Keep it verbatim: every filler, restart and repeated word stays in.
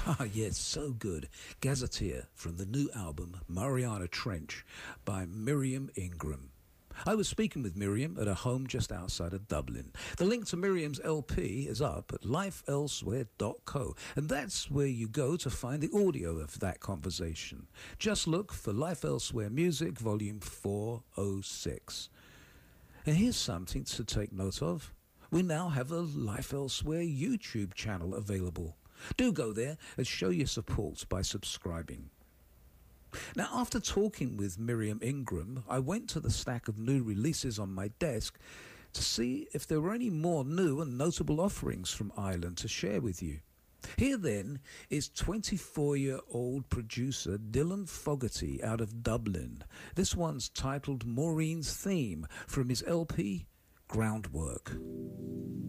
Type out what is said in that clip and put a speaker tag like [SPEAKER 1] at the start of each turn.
[SPEAKER 1] Ah, yes, so good. Gazetteer from the new album Mariana Trench by Miriam Ingram. I was speaking with Miriam at her home just outside of Dublin. The link to Miriam's L P is up at life elsewhere dot co, and that's where you go to find the audio of that conversation. Just look for Life Elsewhere Music, Volume four oh six. And here's something to take note of. We now have a Life Elsewhere YouTube channel available. Do go there and show your support by subscribing. Now, after talking with Miriam Ingram, I went to the stack of new releases on my desk to see if there were any more new and notable offerings from Ireland to share with you. Here, then, is twenty-four-year-old producer Dylan Fogarty out of Dublin. This one's titled Maureen's Theme from his L P, Groundwork.